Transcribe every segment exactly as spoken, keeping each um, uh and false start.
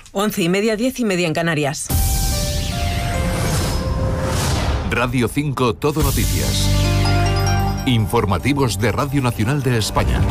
Once y media, diez y media en Canarias. Radio cinco Todo Noticias. Informativos de Radio Nacional de España.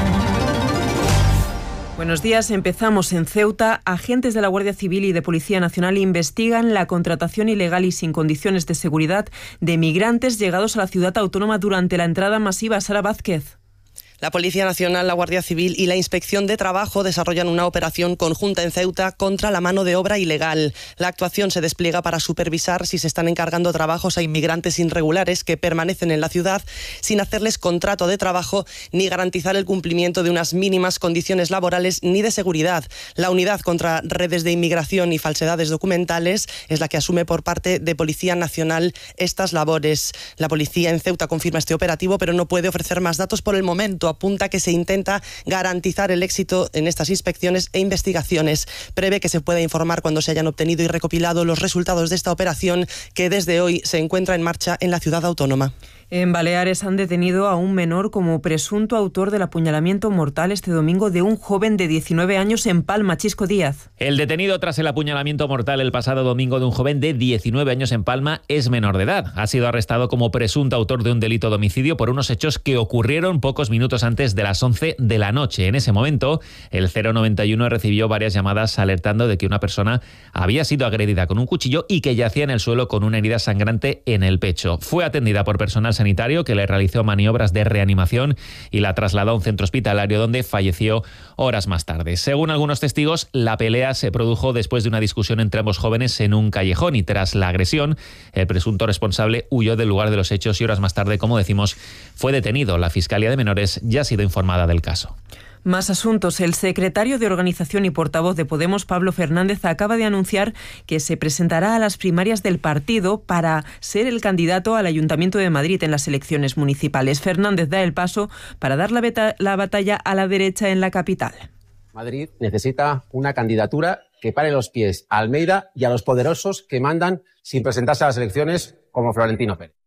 Buenos días, empezamos en Ceuta. Agentes de la Guardia Civil y de Policía Nacional investigan la contratación ilegal y sin condiciones de seguridad de migrantes llegados a la ciudad autónoma durante la entrada masiva. Sara Vázquez. La Policía Nacional, la Guardia Civil y la Inspección de Trabajo desarrollan una operación conjunta en Ceuta contra la mano de obra ilegal. La actuación se despliega para supervisar si se están encargando trabajos a inmigrantes irregulares que permanecen en la ciudad sin hacerles contrato de trabajo ni garantizar el cumplimiento de unas mínimas condiciones laborales ni de seguridad. La Unidad contra Redes de Inmigración y Falsedades Documentales es la que asume por parte de Policía Nacional estas labores. La policía en Ceuta confirma este operativo, pero no puede ofrecer más datos por el momento. Apunta que se intenta garantizar el éxito en estas inspecciones e investigaciones. Prevé que se pueda informar cuando se hayan obtenido y recopilado los resultados de esta operación, que desde hoy se encuentra en marcha en la ciudad autónoma. En Baleares han detenido a un menor como presunto autor del apuñalamiento mortal este domingo de un joven de diecinueve años en Palma. Chisco Díaz. El detenido tras el apuñalamiento mortal el pasado domingo de un joven de diecinueve años en Palma es menor de edad. Ha sido arrestado como presunto autor de un delito de homicidio por unos hechos que ocurrieron pocos minutos antes de las once de la noche. En ese momento, el cero noventa y uno recibió varias llamadas alertando de que una persona había sido agredida con un cuchillo y que yacía en el suelo con una herida sangrante en el pecho. Fue atendida por personal sanitario que le realizó maniobras de reanimación y la trasladó a un centro hospitalario donde falleció horas más tarde. Según algunos testigos, la pelea se produjo después de una discusión entre ambos jóvenes en un callejón y tras la agresión, el presunto responsable huyó del lugar de los hechos y horas más tarde, como decimos, fue detenido. La Fiscalía de Menores ya ha sido informada del caso. Más asuntos. El secretario de Organización y portavoz de Podemos, Pablo Fernández, acaba de anunciar que se presentará a las primarias del partido para ser el candidato al Ayuntamiento de Madrid en las elecciones municipales. Fernández da el paso para dar la, beta, la batalla a la derecha en la capital. Madrid necesita una candidatura que pare los pies a Almeida y a los poderosos que mandan sin presentarse a las elecciones, como Florentino Pérez.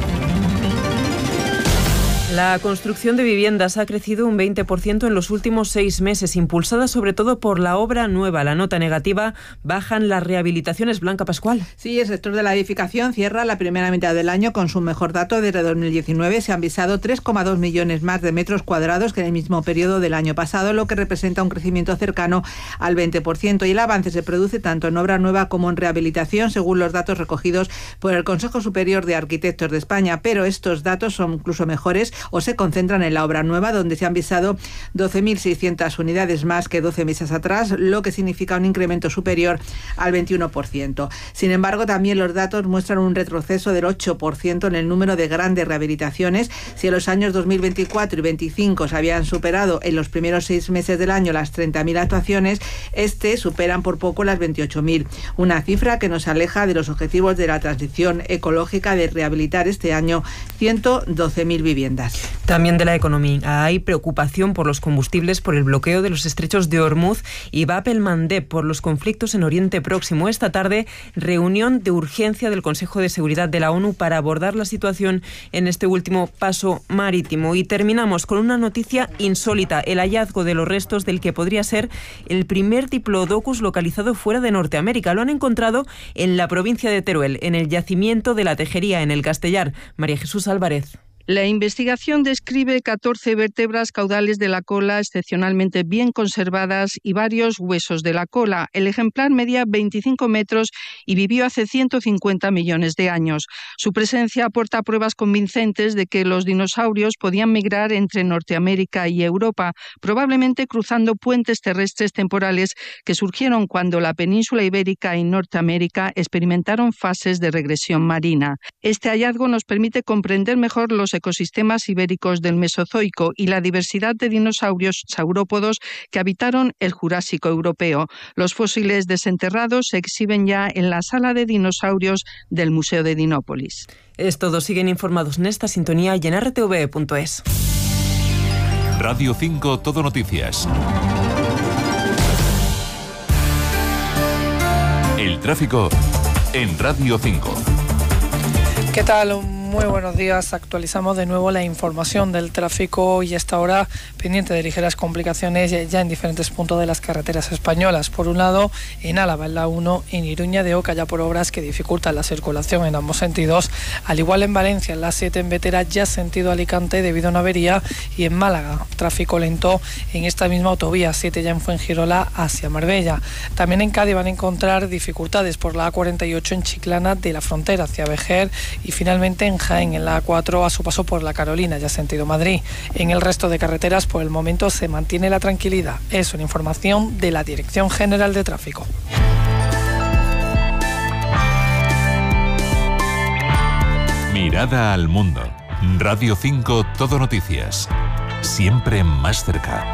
La construcción de viviendas ha crecido un veinte por ciento en los últimos seis meses, impulsada sobre todo por la obra nueva. La nota negativa, bajan las rehabilitaciones. Blanca Pascual. Sí, el sector de la edificación cierra la primera mitad del año con su mejor dato desde dos mil diecinueve. Se han visado tres coma dos millones más de metros cuadrados que en el mismo periodo del año pasado, lo que representa un crecimiento cercano al veinte por ciento. Y el avance se produce tanto en obra nueva como en rehabilitación, según los datos recogidos por el Consejo Superior de Arquitectos de España. Pero estos datos son incluso mejores o se concentran en la obra nueva, donde se han visado doce mil seiscientas unidades más que doce meses atrás, lo que significa un incremento superior al veintiuno por ciento. Sin embargo, también los datos muestran un retroceso del ocho por ciento en el número de grandes rehabilitaciones. Si en los años dos mil veinticuatro y veinticinco se habían superado en los primeros seis meses del año las treinta mil actuaciones, este superan por poco las veintiocho mil. Una cifra que nos aleja de los objetivos de la transición ecológica de rehabilitar este año ciento doce mil viviendas. También de la economía. Hay preocupación por los combustibles, por el bloqueo de los estrechos de Hormuz y Bab el-Mandeb por los conflictos en Oriente Próximo. Esta tarde, reunión de urgencia del Consejo de Seguridad de la ONU para abordar la situación en este último paso marítimo. Y terminamos con una noticia insólita, el hallazgo de los restos del que podría ser el primer diplodocus localizado fuera de Norteamérica. Lo han encontrado en la provincia de Teruel, en el yacimiento de la Tejería, en el Castellar. María Jesús Álvarez. La investigación describe catorce vértebras caudales de la cola excepcionalmente bien conservadas y varios huesos de la cola. El ejemplar medía veinticinco metros y vivió hace ciento cincuenta millones de años. Su presencia aporta pruebas convincentes de que los dinosaurios podían migrar entre Norteamérica y Europa, probablemente cruzando puentes terrestres temporales que surgieron cuando la península ibérica y Norteamérica experimentaron fases de regresión marina. Este hallazgo nos permite comprender mejor los ecosistemas ibéricos del Mesozoico y la diversidad de dinosaurios saurópodos que habitaron el Jurásico europeo. Los fósiles desenterrados se exhiben ya en la sala de dinosaurios del Museo de Dinópolis. Es todo. Siguen informados en esta sintonía y en r t v punto es. Radio cinco Todo Noticias. El tráfico en Radio cinco. ¿Qué tal? Muy buenos días. Actualizamos de nuevo la información del tráfico y hasta ahora pendiente de ligeras complicaciones ya en diferentes puntos de las carreteras españolas. Por un lado, en Álava, en la uno, en Iruña de Oca, ya por obras que dificultan la circulación en ambos sentidos. Al igual en Valencia, en la siete en Vetera, ya sentido Alicante debido a una avería. Y en Málaga, tráfico lento en esta misma autovía, siete ya en Fuengirola hacia Marbella. También en Cádiz van a encontrar dificultades por la A cuarenta y ocho en Chiclana de la Frontera hacia Vejer y finalmente en Jaén, en la A cuatro, a su paso por la Carolina, ya sentido Madrid. En el resto de carreteras, por el momento, se mantiene la tranquilidad. Es una información de la Dirección General de Tráfico. Mirada al mundo. Radio cinco Todo Noticias. Siempre más cerca.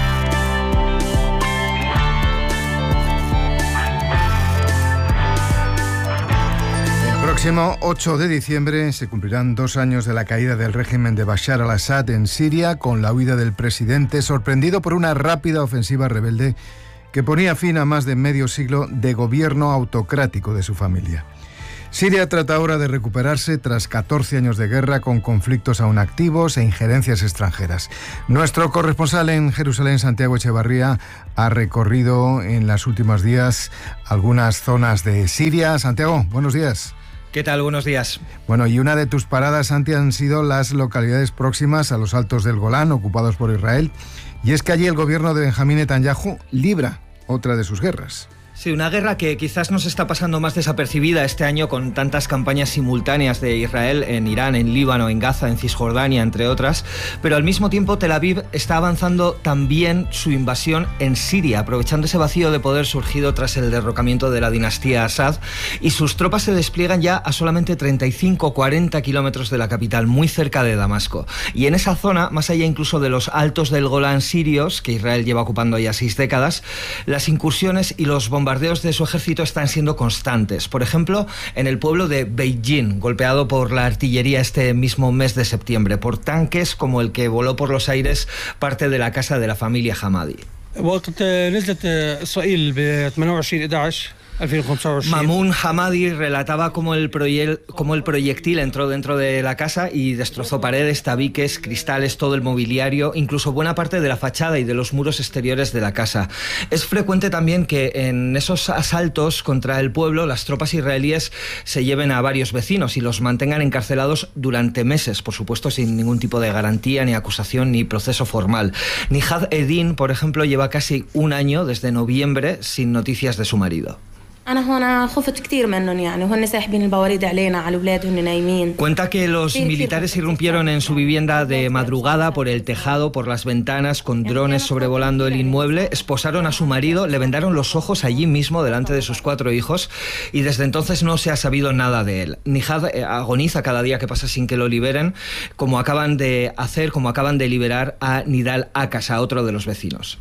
El próximo ocho de diciembre se cumplirán dos años de la caída del régimen de Bashar al-Assad en Siria, con la huida del presidente, sorprendido por una rápida ofensiva rebelde que ponía fin a más de medio siglo de gobierno autocrático de su familia. Siria trata ahora de recuperarse tras catorce años de guerra, con conflictos aún activos e injerencias extranjeras. Nuestro corresponsal en Jerusalén, Santiago Echevarría, ha recorrido en los últimos días algunas zonas de Siria. Santiago, buenos días. ¿Qué tal? Buenos días. Bueno, y una de tus paradas, Santi, han sido las localidades próximas a los Altos del Golán, ocupados por Israel. Y es que allí el gobierno de Benjamín Netanyahu libra otra de sus guerras. Sí, una guerra que quizás nos está pasando más desapercibida este año, con tantas campañas simultáneas de Israel en Irán, en Líbano, en Gaza, en Cisjordania, entre otras, pero al mismo tiempo Tel Aviv está avanzando también su invasión en Siria, aprovechando ese vacío de poder surgido tras el derrocamiento de la dinastía Assad, y sus tropas se despliegan ya a solamente treinta y cinco a cuarenta kilómetros de la capital, muy cerca de Damasco. Y en esa zona, más allá incluso de los Altos del Golán sirios, que Israel lleva ocupando ya seis décadas, las incursiones y los bombardeos bombardeos de su ejército están siendo constantes. Por ejemplo, en el pueblo de Beijing, golpeado por la artillería este mismo mes de septiembre, por tanques como el que voló por los aires parte de la casa de la familia Hamadi. Mamun Hamadi relataba cómo el, proye- cómo el proyectil entró dentro de la casa y destrozó paredes, tabiques, cristales, todo el mobiliario, incluso buena parte de la fachada y de los muros exteriores de la casa. Es frecuente también que en esos asaltos contra el pueblo las tropas israelíes se lleven a varios vecinos y los mantengan encarcelados durante meses, por supuesto sin ningún tipo de garantía, ni acusación, ni proceso formal. Nihad Edin, por ejemplo, lleva casi un año, desde noviembre, sin noticias de su marido. Cuenta que los militares irrumpieron en su vivienda de madrugada por el tejado, por las ventanas, con drones sobrevolando el inmueble, esposaron a su marido, le vendaron los ojos allí mismo delante de sus cuatro hijos y desde entonces no se ha sabido nada de él. Nihad agoniza cada día que pasa sin que lo liberen, como acaban de hacer, como acaban de liberar a Nidal Akasa, otro de los vecinos.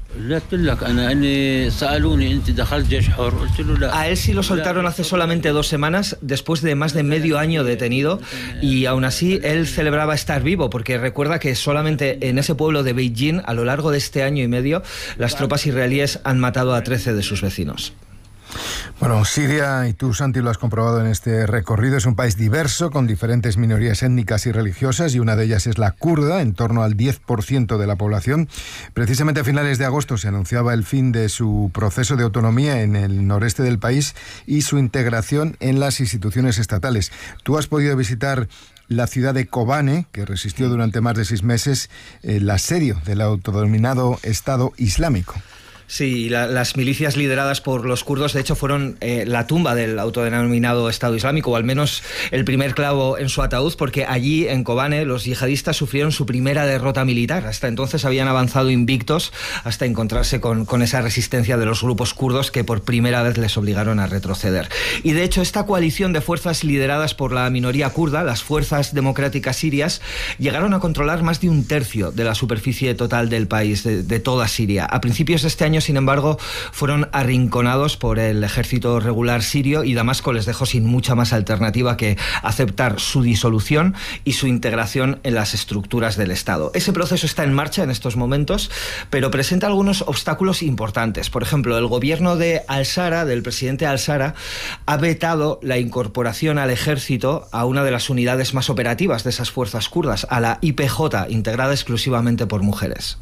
A él sí lo soltaron hace solamente dos semanas, después de más de medio año detenido, y aún así él celebraba estar vivo, porque recuerda que solamente en ese pueblo de Beijing, a lo largo de este año y medio, las tropas israelíes han matado a trece de sus vecinos. Bueno, Siria, y tú, Santi, lo has comprobado en este recorrido, es un país diverso, con diferentes minorías étnicas y religiosas, y una de ellas es la kurda, en torno al diez por ciento de la población. Precisamente a finales de agosto se anunciaba el fin de su proceso de autonomía en el noreste del país y su integración en las instituciones estatales. Tú has podido visitar la ciudad de Kobane, que resistió durante más de seis meses el asedio del autodenominado Estado Islámico. Sí, la, las milicias lideradas por los kurdos, de hecho, fueron eh, la tumba del autodenominado Estado Islámico, o al menos el primer clavo en su ataúd, porque allí, en Kobane, los yihadistas sufrieron su primera derrota militar. Hasta entonces habían avanzado invictos hasta encontrarse con, con esa resistencia de los grupos kurdos que por primera vez les obligaron a retroceder. Y de hecho, esta coalición de fuerzas lideradas por la minoría kurda, las Fuerzas Democráticas Sirias, llegaron a controlar más de un tercio de la superficie total del país, de, de toda Siria. A principios de este año años, sin embargo, fueron arrinconados por el ejército regular sirio y Damasco les dejó sin mucha más alternativa que aceptar su disolución y su integración en las estructuras del Estado. Ese proceso está en marcha en estos momentos, pero presenta algunos obstáculos importantes. Por ejemplo, el gobierno de al-Sara, del presidente al-Sara, ha vetado la incorporación al ejército a una de las unidades más operativas de esas fuerzas kurdas, a la I P J, integrada exclusivamente por mujeres.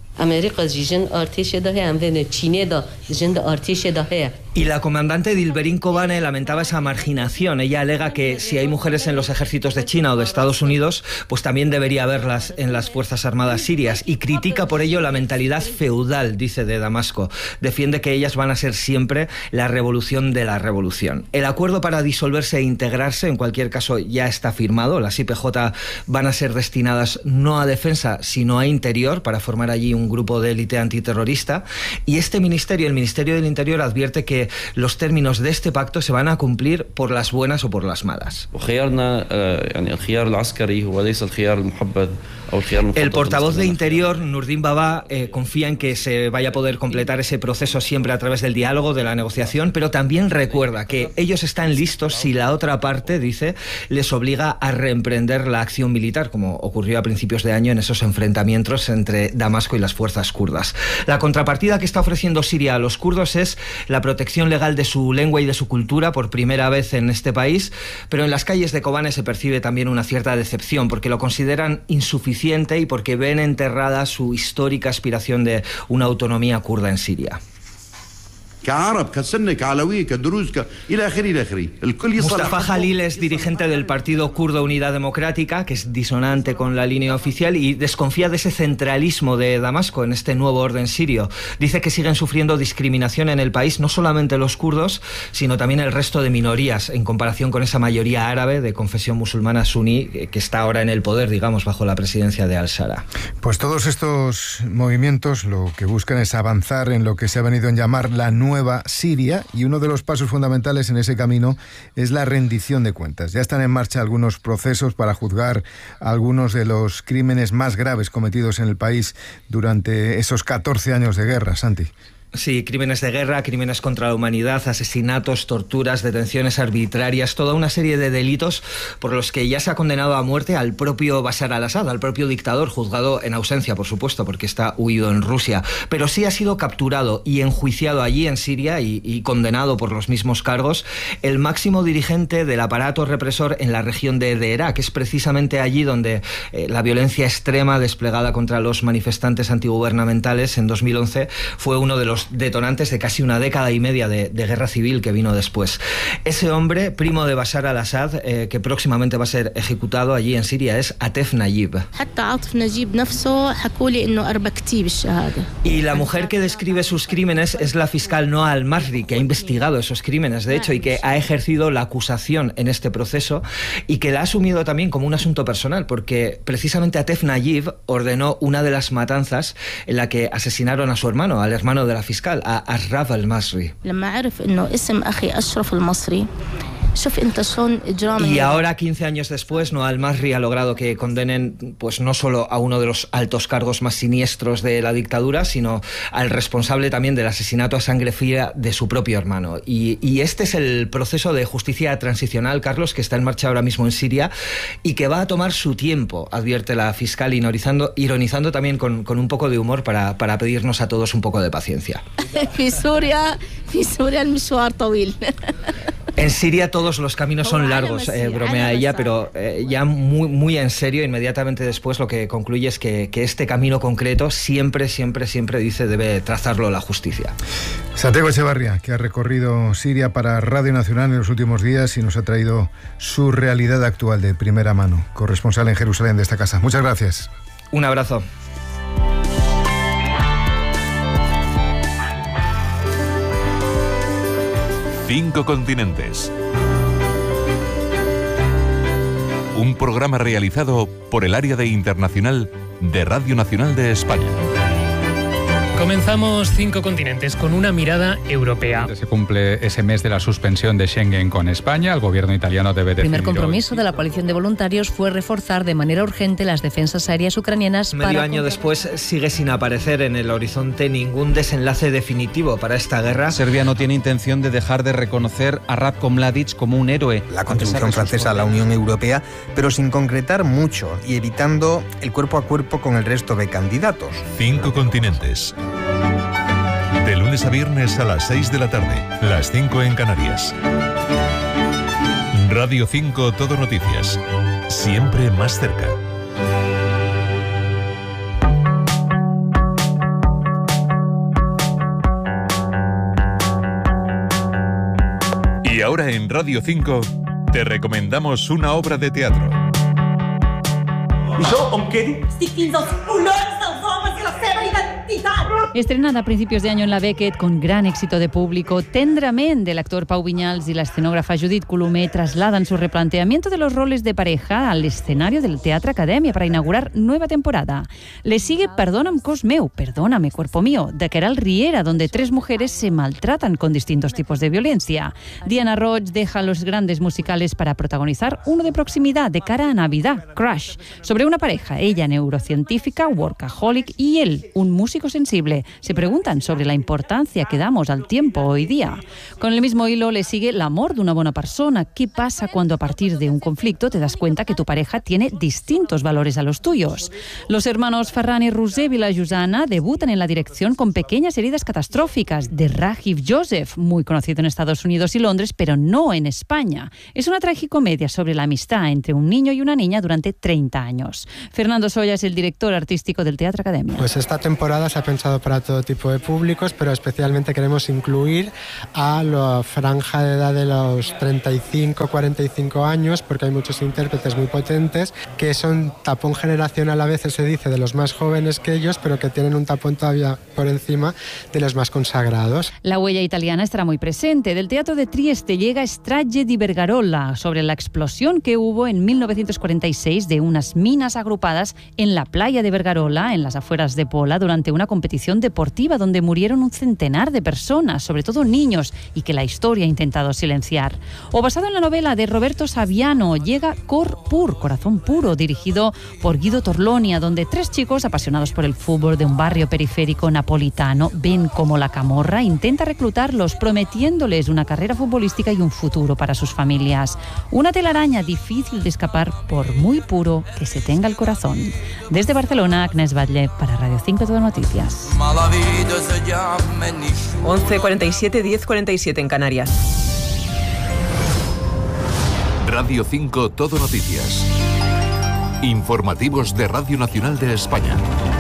Y la comandante Dilberin Kobane lamentaba esa marginación. Ella alega que si hay mujeres en los ejércitos de China o de Estados Unidos, pues también debería haberlas en las Fuerzas Armadas sirias, y critica por ello la mentalidad feudal, dice, de Damasco. Defiende que ellas van a ser siempre la revolución de la revolución. El acuerdo para disolverse e integrarse, en cualquier caso, ya está firmado. Las I P J van a ser destinadas no a defensa, sino a interior, para formar allí un grupo de élite antiterrorista. Y este ministerio, el Ministerio del Interior, advierte que los términos de este pacto se van a cumplir por las buenas o por las malas. El portavoz de Interior, Nurdin Baba, eh, confía en que se vaya a poder completar ese proceso siempre a través del diálogo, de la negociación, pero también recuerda que ellos están listos si la otra parte, dice, les obliga a reemprender la acción militar, como ocurrió a principios de año en esos enfrentamientos entre Damasco y las fuerzas kurdas. La contrapartida que está ofreciendo Siria a los kurdos es la protección legal de su lengua y de su cultura por primera vez en este país, pero en las calles de Kobane se percibe también una cierta decepción, porque lo consideran insuficiente y porque ven enterrada su histórica aspiración de una autonomía kurda en Siria. Mustafa Jalil es dirigente del partido kurdo Unidad Democrática, que es disonante con la línea oficial, y desconfía de ese centralismo de Damasco en este nuevo orden sirio. Dice que siguen sufriendo discriminación en el país, no solamente los kurdos, sino también el resto de minorías, en comparación con esa mayoría árabe de confesión musulmana suní que está ahora en el poder, digamos, bajo la presidencia de al-Sara. Pues todos estos movimientos lo que buscan es avanzar en lo que se ha venido a llamar la nueva Siria, y uno de los pasos fundamentales en ese camino es la rendición de cuentas. Ya están en marcha algunos procesos para juzgar algunos de los crímenes más graves cometidos en el país durante esos catorce años de guerra, Santi. Sí, crímenes de guerra, crímenes contra la humanidad, asesinatos, torturas, detenciones arbitrarias, toda una serie de delitos por los que ya se ha condenado a muerte al propio Bashar al-Assad, al propio dictador, juzgado en ausencia, por supuesto, porque está huido en Rusia. Pero sí ha sido capturado y enjuiciado allí en Siria y, y condenado por los mismos cargos el máximo dirigente del aparato represor en la región de, de Irak, que es precisamente allí donde eh, la violencia extrema desplegada contra los manifestantes antigubernamentales en dos mil once fue uno de los detonantes de casi una década y media de, de guerra civil que vino después. Ese hombre, primo de Bashar al-Assad, eh, que próximamente va a ser ejecutado allí en Siria, es Atef Nayib. Y la mujer que describe sus crímenes es la fiscal Noa al-Masri, que ha investigado esos crímenes, de hecho, y que ha ejercido la acusación en este proceso y que la ha asumido también como un asunto personal, porque precisamente Atef Nayib ordenó una de las matanzas en la que asesinaron a su hermano, al hermano de la fiscal, a Ashraf al-Masri. Y ahora, quince años después, Noa al-Masri ha logrado que condenen pues no solo a uno de los altos cargos más siniestros de la dictadura, sino al responsable también del asesinato a sangre fría de su propio hermano. Y, y este es el proceso de justicia transicional, Carlos, que está en marcha ahora mismo en Siria y que va a tomar su tiempo, advierte la fiscal, ironizando, ironizando también con, con un poco de humor para, para pedirnos a todos un poco de paciencia. En Siria todos los caminos son largos, eh, bromea ella, pero eh, ya muy, muy en serio, inmediatamente después lo que concluye es que, que este camino concreto siempre, siempre, siempre, dice, debe trazarlo la justicia. Santiago Echevarría, que ha recorrido Siria para Radio Nacional en los últimos días y nos ha traído su realidad actual de primera mano, corresponsal en Jerusalén de esta casa. Muchas gracias. Un abrazo. Cinco continentes. Un programa realizado por el área de internacional de Radio Nacional de España. Comenzamos Cinco Continentes con una mirada europea. Se cumple ese mes de la suspensión de Schengen con España. El gobierno italiano debe decidir. El primer compromiso hoy de la coalición de voluntarios fue reforzar de manera urgente las defensas aéreas ucranianas. Medio para año después sigue sin aparecer en el horizonte ningún desenlace definitivo para esta guerra. Serbia no tiene intención de dejar de reconocer a Ratko Mladic como un héroe. La contribución francesa a la Unión Europea, pero sin concretar mucho y evitando el cuerpo a cuerpo con el resto de candidatos. Cinco Continentes. De lunes a viernes a las seis de la tarde, las cinco en Canarias. Radio cinco Todo Noticias. Siempre más cerca. Y ahora en Radio cinco te recomendamos una obra de teatro. Estrenada a principios de año en la Beckett con gran éxito de público, Tendrament, el actor Pau Viñals y la escenógrafa Judith Colomer trasladan su replanteamiento de los roles de pareja al escenario del Teatre Academia para inaugurar nueva temporada. Le sigue Perdóname, cos meu, Perdóname, cuerpo mío, de Queralt Riera, donde tres mujeres se maltratan con distintos tipos de violencia. Diana Roig deja los grandes musicales para protagonizar uno de proximidad de cara a Navidad, Crush, sobre una pareja, ella neurocientífica, workaholic, y él, un músico sensible. Se preguntan sobre la importancia que damos al tiempo hoy día. Con el mismo hilo le sigue L'amor de una buena persona. ¿Qué pasa cuando a partir de un conflicto te das cuenta que tu pareja tiene distintos valores a los tuyos? Los hermanos Ferran y Roser Vilajosana debutan en la dirección con Pequeñas heridas catastróficas, de Rajiv Joseph, muy conocido en Estados Unidos y Londres, pero no en España. Es una tragicomedia sobre la amistad entre un niño y una niña durante treinta años. Fernando Soya es el director artístico del Teatre Academia. Pues esta temporada se ha pensado para todo tipo de públicos, pero especialmente queremos incluir a la franja de edad de los treinta y cinco a cuarenta y cinco años, porque hay muchos intérpretes muy potentes que son tapón generacional, a veces se dice, de los más jóvenes que ellos, pero que tienen un tapón todavía por encima de los más consagrados. La huella italiana estará muy presente. Del Teatro de Trieste llega Strage di Vergarola, sobre la explosión que hubo en mil novecientos cuarenta y seis de unas minas agrupadas en la playa de Vergarola, en las afueras de Pola, durante una competición deportiva donde murieron un centenar de personas, sobre todo niños, y que la historia ha intentado silenciar. O basado en la novela de Roberto Saviano, llega Cor Pur, Corazón Puro, dirigido por Guido Torlonia, donde tres chicos apasionados por el fútbol de un barrio periférico napolitano ven cómo la camorra intenta reclutarlos, prometiéndoles una carrera futbolística y un futuro para sus familias. Una telaraña difícil de escapar por muy puro que se tenga el corazón. Desde Barcelona, Agnès Batlle para Radio cinco Todo Noticias. once cuarenta y siete, diez cuarenta y siete en Canarias. Radio cinco Todo Noticias. Informativos de Radio Nacional de España.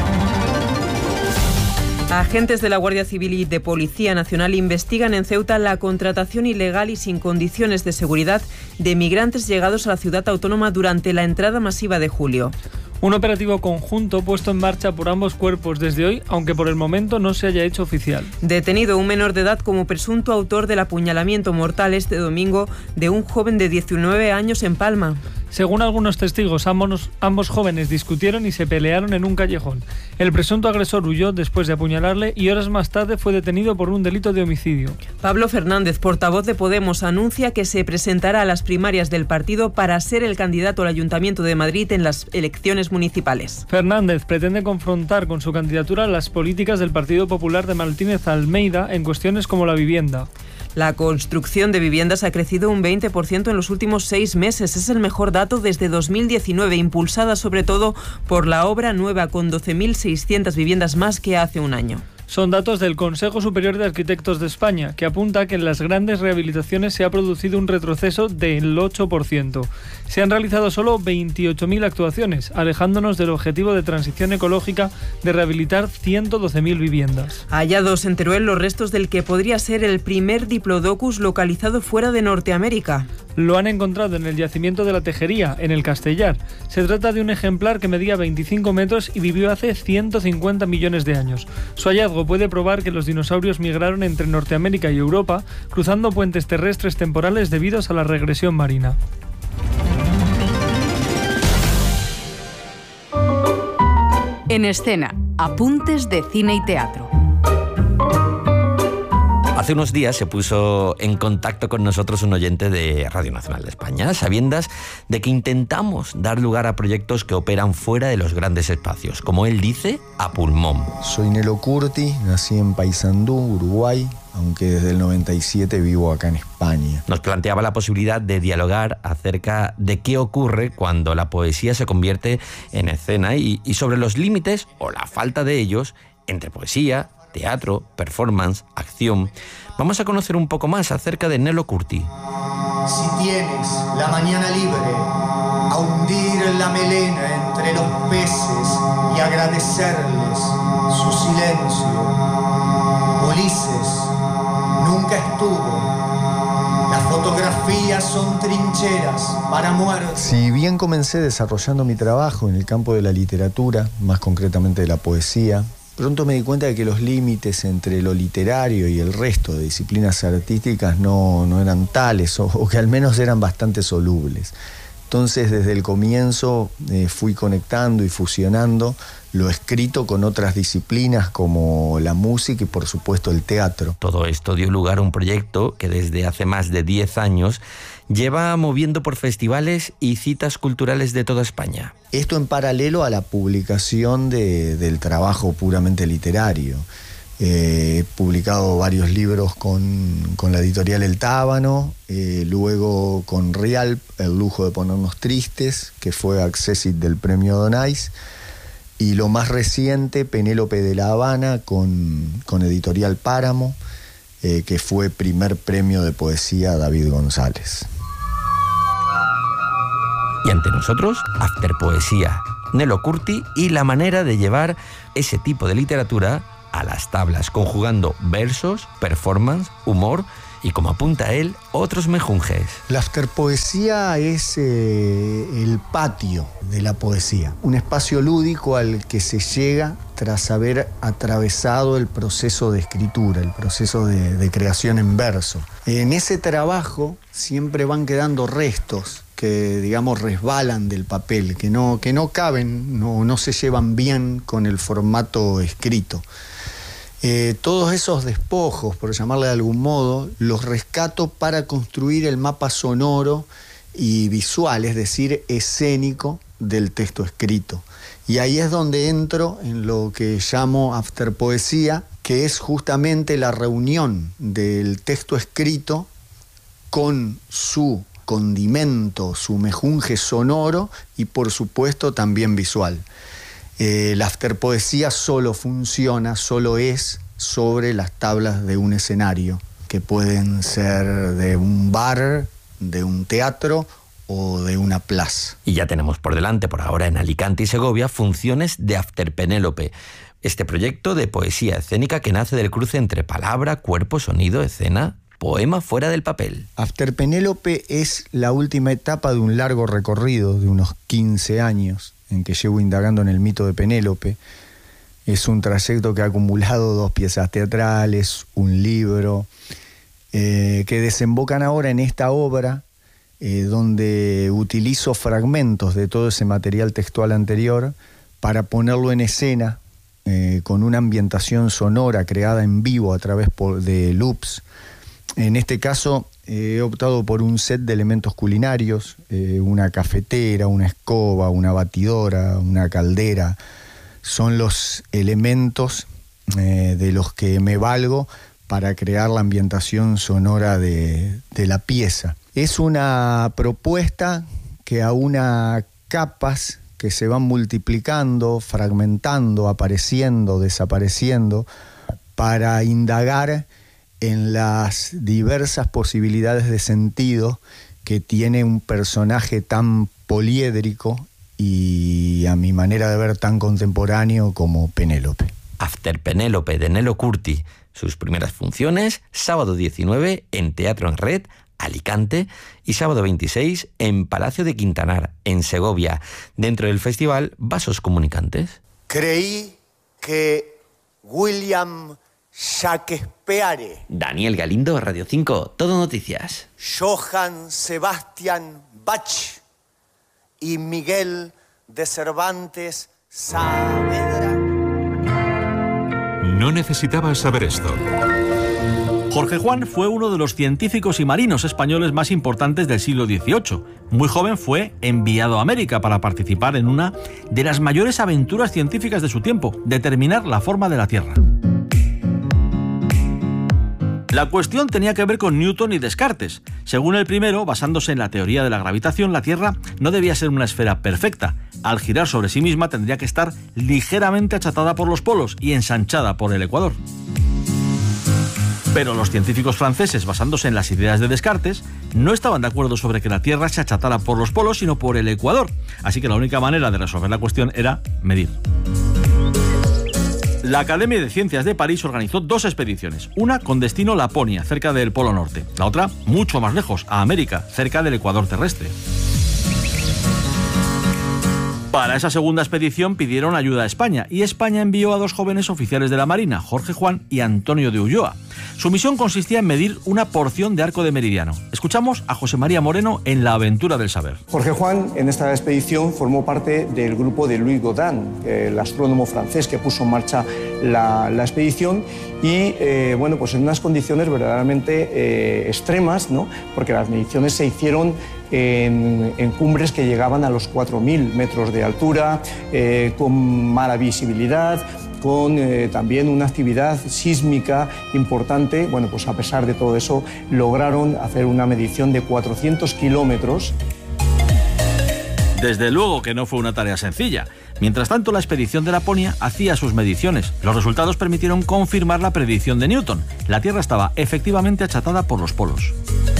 Agentes de la Guardia Civil y de Policía Nacional investigan en Ceuta la contratación ilegal y sin condiciones de seguridad de migrantes llegados a la ciudad autónoma durante la entrada masiva de julio. Un operativo conjunto puesto en marcha por ambos cuerpos desde hoy, aunque por el momento no se haya hecho oficial. Detenido un menor de edad como presunto autor del apuñalamiento mortal este domingo de un joven de diecinueve años en Palma. Según algunos testigos, ambos, ambos jóvenes discutieron y se pelearon en un callejón. El presunto agresor huyó después de apuñalarle y horas más tarde fue detenido por un delito de homicidio. Pablo Fernández, portavoz de Podemos, anuncia que se presentará a las primarias del partido para ser el candidato al Ayuntamiento de Madrid en las elecciones municipales. Fernández pretende confrontar con su candidatura las políticas del Partido Popular de Martínez Almeida en cuestiones como la vivienda. La construcción de viviendas ha crecido un veinte por ciento en los últimos seis meses. Es el mejor dato desde dos mil diecinueve, impulsada sobre todo por la obra nueva, con doce mil seiscientas viviendas más que hace un año. Son datos del Consejo Superior de Arquitectos de España, que apunta que en las grandes rehabilitaciones se ha producido un retroceso del ocho por ciento. Se han realizado solo veintiocho mil actuaciones, alejándonos del objetivo de transición ecológica de rehabilitar ciento doce mil viviendas. Hallados en Teruel los restos del que podría ser el primer Diplodocus localizado fuera de Norteamérica. Lo han encontrado en el yacimiento de la Tejería, en el Castellar. Se trata de un ejemplar que medía veinticinco metros y vivió hace ciento cincuenta millones de años. Su hallazgo puede probar que los dinosaurios migraron entre Norteamérica y Europa, cruzando puentes terrestres temporales debido a la regresión marina. En escena, apuntes de cine y teatro. Hace unos días se puso en contacto con nosotros un oyente de Radio Nacional de España, sabiendas de que intentamos dar lugar a proyectos que operan fuera de los grandes espacios, como él dice, a pulmón. Soy Nelo Curti, nací en Paysandú, Uruguay, aunque desde el noventa y siete vivo acá en España. Nos planteaba la posibilidad de dialogar acerca de qué ocurre cuando la poesía se convierte en escena y, y sobre los límites, o la falta de ellos, entre poesía, teatro, performance, acción. Vamos a conocer un poco más acerca de Nelo Curti. Si tienes la mañana libre, a hundir la melena entre los peces y agradecerles su silencio. Ulises nunca estuvo. Las fotografías son trincheras para muertos. Si bien comencé desarrollando mi trabajo en el campo de la literatura, más concretamente de la poesía, pronto me di cuenta de que los límites entre lo literario y el resto de disciplinas artísticas no, no eran tales, o, o que al menos eran bastante solubles. Entonces, desde el comienzo eh, fui conectando y fusionando lo escrito con otras disciplinas como la música y, por supuesto, el teatro. Todo esto dio lugar a un proyecto que desde hace más de diez años lleva moviendo por festivales y citas culturales de toda España. Esto en paralelo a la publicación de, del trabajo puramente literario. Eh, he publicado varios libros con, con la editorial El Tábano, eh, luego con Rialp, El lujo de ponernos tristes, que fue accessit del premio Donais, y lo más reciente, Penélope de La Habana, con, con editorial Páramo, eh, que fue primer premio de poesía David González. Y ante nosotros, After Poesía, Nelo Curti y la manera de llevar ese tipo de literatura a las tablas, conjugando versos, performance, humor y, como apunta él, otros mejunjes. La afterpoesía es eh, el patio de la poesía, un espacio lúdico al que se llega tras haber atravesado el proceso de escritura, el proceso de, de creación en verso. En ese trabajo siempre van quedando restos que, digamos, resbalan del papel, que no, que no caben, no, no se llevan bien con el formato escrito. Eh, todos esos despojos, por llamarle de algún modo, los rescato para construir el mapa sonoro y visual, es decir, escénico del texto escrito. Y ahí es donde entro en lo que llamo afterpoesía, que es justamente la reunión del texto escrito con su condimento, su mejunje sonoro y, por supuesto, también visual. Eh, la afterpoesía solo funciona, solo es sobre las tablas de un escenario, que pueden ser de un bar, de un teatro o de una plaza. Y ya tenemos por delante, por ahora, en Alicante y Segovia, funciones de After Penélope. Este proyecto de poesía escénica que nace del cruce entre palabra, cuerpo, sonido, escena, poema fuera del papel. After Penélope es la última etapa de un largo recorrido de unos quince años en que llevo indagando en el mito de Penélope. Es un trayecto que ha acumulado dos piezas teatrales, un libro, eh, que desembocan ahora en esta obra, eh, donde utilizo fragmentos de todo ese material textual anterior para ponerlo en escena, eh, con una ambientación sonora creada en vivo a través por, de loops. En este caso eh, he optado por un set de elementos culinarios, eh, una cafetera, una escoba, una batidora, una caldera. Son los elementos eh, de los que me valgo para crear la ambientación sonora de, de la pieza. Es una propuesta que aúna capas que se van multiplicando, fragmentando, apareciendo, desapareciendo, para indagar en las diversas posibilidades de sentido que tiene un personaje tan poliédrico y, a mi manera de ver, tan contemporáneo como Penélope. After Penélope de Nelo Curti. Sus primeras funciones, sábado diecinueve en Teatro en Red, Alicante, y sábado veintiséis en Palacio de Quintanar, en Segovia, dentro del festival Vasos Comunicantes. Creí que William Shakespeare, Daniel Galindo, Radio cinco, Todo Noticias. Johann Sebastian Bach y Miguel de Cervantes Saavedra. No necesitabas saber esto, Jorge Juan fue uno de los científicos y marinos españoles más importantes del siglo dieciocho. Muy joven fue enviado a América para participar en una de las mayores aventuras científicas de su tiempo, determinar la forma de la Tierra. La cuestión tenía que ver con Newton y Descartes. Según el primero, basándose en la teoría de la gravitación, la Tierra no debía ser una esfera perfecta. Al girar sobre sí misma tendría que estar ligeramente achatada por los polos y ensanchada por el ecuador. Pero los científicos franceses, basándose en las ideas de Descartes, no estaban de acuerdo sobre que la Tierra se achatara por los polos, sino por el ecuador. Así que la única manera de resolver la cuestión era medir. La Academia de Ciencias de París organizó dos expediciones, una con destino Laponia, cerca del Polo Norte, la otra mucho más lejos, a América, cerca del ecuador terrestre. Para esa segunda expedición pidieron ayuda a España, y España envió a dos jóvenes oficiales de la Marina, Jorge Juan y Antonio de Ulloa. Su misión consistía en medir una porción de arco de meridiano. Escuchamos a José María Moreno en La aventura del saber. Jorge Juan en esta expedición formó parte del grupo de Louis Gaudin, el astrónomo francés que puso en marcha la, la expedición, y eh, bueno, pues en unas condiciones verdaderamente eh, extremas, ¿no? Porque las mediciones se hicieron En, en cumbres que llegaban a los cuatro mil metros de altura, eh, con mala visibilidad, con eh, también una actividad sísmica importante. Bueno, pues a pesar de todo eso, lograron hacer una medición de cuatrocientos kilómetros. Desde luego que no fue una tarea sencilla. Mientras tanto, la expedición de Laponia hacía sus mediciones. Los resultados permitieron confirmar la predicción de Newton. La Tierra estaba efectivamente achatada por los polos.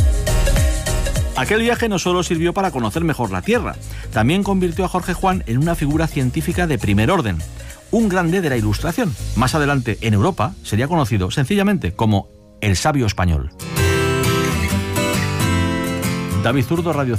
Aquel viaje no solo sirvió para conocer mejor la Tierra, también convirtió a Jorge Juan en una figura científica de primer orden, un grande de la Ilustración. Más adelante, en Europa, sería conocido sencillamente como el sabio español. David Zurdo, Radio